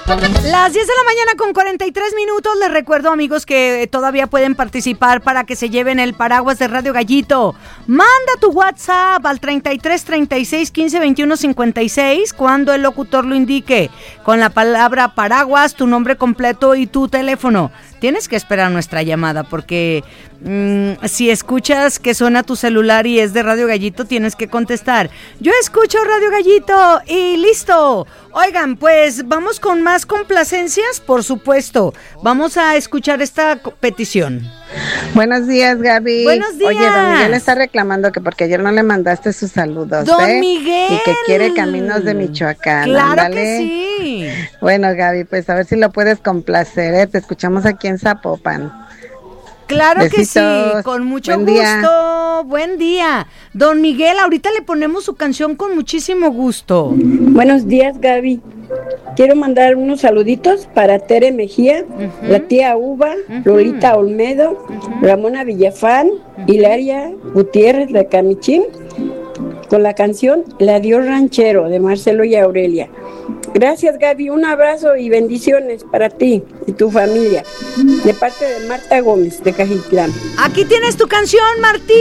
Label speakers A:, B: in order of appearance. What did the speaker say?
A: Las 10 de la mañana con 43 minutos. Les recuerdo, amigos, que todavía pueden participar para que se lleven el paraguas de Radio Gallito. Manda tu WhatsApp al 33 36 15 21 56 cuando el locutor lo indique, con la palabra paraguas, tu nombre completo y tu teléfono. Tienes que esperar nuestra llamada porque si escuchas que suena tu celular y es de Radio Gallito, tienes que contestar. Yo escucho Radio Gallito y listo. Oigan, pues vamos con más complacencias, por supuesto. Vamos a escuchar esta petición.
B: Buenos días, Gaby.
A: Buenos días.
B: Oye, don Miguel está reclamando que porque ayer no le mandaste sus saludos.
A: Don Miguel.
B: Y que quiere caminos de Michoacán.
A: Claro.
B: Ándale.
A: Que sí.
B: Bueno, Gaby, pues a ver si lo puedes complacer, ¿eh? Te escuchamos aquí en Zapopan.
A: Claro.
B: Besitos.
A: Que sí, con mucho
B: Buen
A: gusto.
B: día.
A: Buen día. Don Miguel, ahorita le ponemos su canción con muchísimo gusto.
C: Buenos días, Gaby. Quiero mandar unos saluditos para Tere Mejía, la tía Uva, Lolita Olmedo, Ramona Villafán, Hilaria Gutiérrez de Camichín, con la canción El Adiós Ranchero de Marcelo y Aurelia. Gracias, Gaby, un abrazo y bendiciones para ti y tu familia, de parte de Marta Gómez de Cajitlán.
A: Aquí tienes tu canción, Martín.